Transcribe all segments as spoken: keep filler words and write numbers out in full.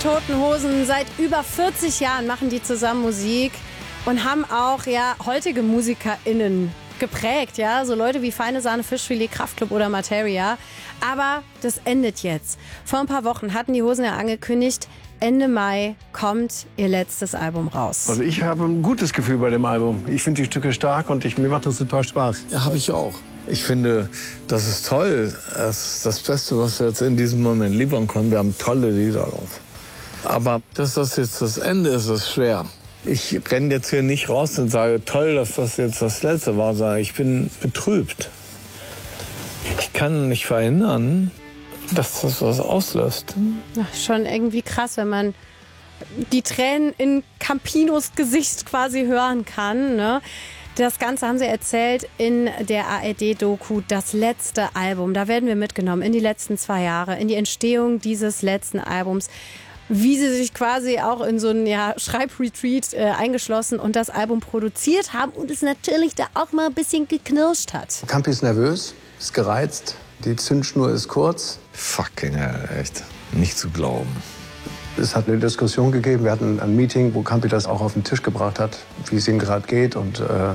Toten Hosen, seit über vierzig Jahren machen die zusammen Musik und haben auch ja heutige MusikerInnen geprägt, ja, so Leute wie Feine Sahne, Fischfilet, Kraftklub oder Materia. Aber das endet jetzt. Vor ein paar Wochen hatten die Hosen ja angekündigt, Ende Mai kommt ihr letztes Album raus. Also ich habe ein gutes Gefühl bei dem Album. Ich finde die Stücke stark und ich, mir macht das total Spaß. Ja, habe ich auch. Ich finde, das ist toll. Das ist das Beste, was wir jetzt in diesem Moment liefern können. Wir haben tolle Lieder drauf. Aber dass das jetzt das Ende ist, ist schwer. Ich renne jetzt hier nicht raus und sage, toll, dass das jetzt das Letzte war, sondern ich bin betrübt. Ich kann nicht verhindern, dass das was auslöst. Ach, schon irgendwie krass, wenn man die Tränen in Campinos Gesicht quasi hören kann, ne? Das Ganze haben sie erzählt in der A R D-Doku, das letzte Album. Da werden wir mitgenommen in die letzten zwei Jahre, in die Entstehung dieses letzten Albums. Wie sie sich quasi auch in so einen ja, Schreibretreat äh, eingeschlossen und das Album produziert haben und es natürlich da auch mal ein bisschen geknirscht hat. Campi ist nervös, ist gereizt, die Zündschnur ist kurz. Fucking hell, echt. Nicht zu glauben. Es hat eine Diskussion gegeben, wir hatten ein Meeting, wo Campi das auch auf den Tisch gebracht hat, wie es ihm gerade geht und äh,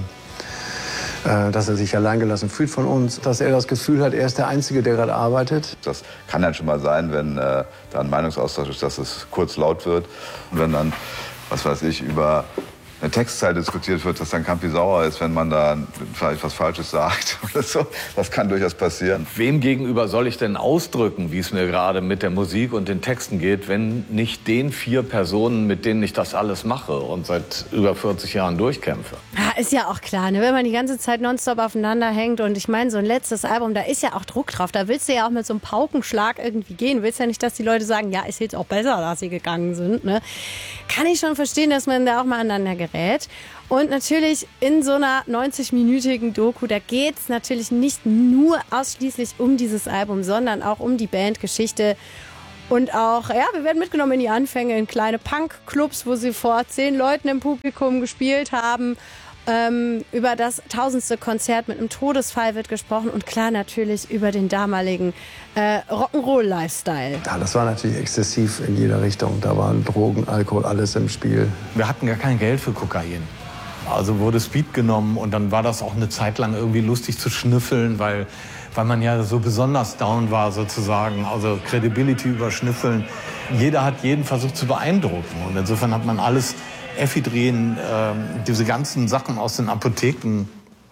äh, dass er sich alleingelassen fühlt von uns, dass er das Gefühl hat, er ist der Einzige, der gerade arbeitet. Das kann dann schon mal sein, wenn äh, da ein Meinungsaustausch ist, dass es kurz laut wird und wenn dann, was weiß ich, über eine Textzeile diskutiert wird, dass dann Campi sauer ist, wenn man da vielleicht was Falsches sagt oder so. Das kann durchaus passieren. Wem gegenüber soll ich denn ausdrücken, wie es mir gerade mit der Musik und den Texten geht, wenn nicht den vier Personen, mit denen ich das alles mache und seit über vierzig Jahren durchkämpfe? Ja, ist ja auch klar, ne? Wenn man die ganze Zeit nonstop aufeinander hängt und ich meine, so ein letztes Album, da ist ja auch Druck drauf. Da willst du ja auch mit so einem Paukenschlag irgendwie gehen. Du willst ja nicht, dass die Leute sagen, ja, ist jetzt auch besser, dass sie gegangen sind. Ne? Kann ich schon verstehen, dass man da auch mal aneinander gerät. Und natürlich in so einer neunzig-minütigen Doku, da geht es natürlich nicht nur ausschließlich um dieses Album, sondern auch um die Bandgeschichte. Und auch, ja, wir werden mitgenommen in die Anfänge, in kleine Punk-Clubs, wo sie vor zehn Leuten im Publikum gespielt haben. Ähm, über das tausendste Konzert mit einem Todesfall wird gesprochen und klar natürlich über den damaligen äh, Rock'n'Roll-Lifestyle. Ja, das war natürlich exzessiv in jeder Richtung. Da waren Drogen, Alkohol, alles im Spiel. Wir hatten gar kein Geld für Kokain. Also wurde Speed genommen und dann war das auch eine Zeit lang irgendwie lustig zu schnüffeln, weil, weil man ja so besonders down war sozusagen. Also Credibility überschnüffeln. Jeder hat jeden versucht zu beeindrucken und insofern hat man alles Ephedrin, äh, diese ganzen Sachen aus den Apotheken,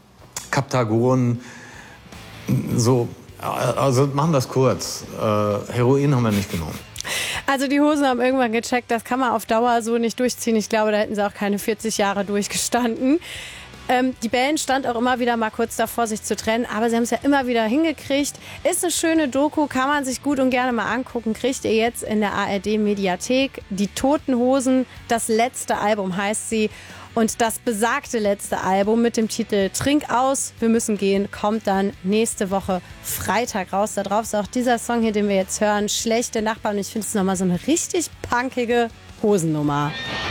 Captagon, so, also machen wir es kurz. Äh, Heroin haben wir nicht genommen. Also die Hosen haben irgendwann gecheckt, das kann man auf Dauer so nicht durchziehen. Ich glaube, da hätten sie auch keine vierzig Jahre durchgestanden. Ähm, die Band stand auch immer wieder mal kurz davor, sich zu trennen, aber sie haben es ja immer wieder hingekriegt. Ist eine schöne Doku, kann man sich gut und gerne mal angucken. Kriegt ihr jetzt in der A R D-Mediathek. Die Toten Hosen, das letzte Album heißt sie. Und das besagte letzte Album mit dem Titel Trink aus, wir müssen gehen, kommt dann nächste Woche Freitag raus. Da drauf ist auch dieser Song hier, den wir jetzt hören, Schlechte Nachbarn. Und ich finde es nochmal so eine richtig punkige Hosennummer.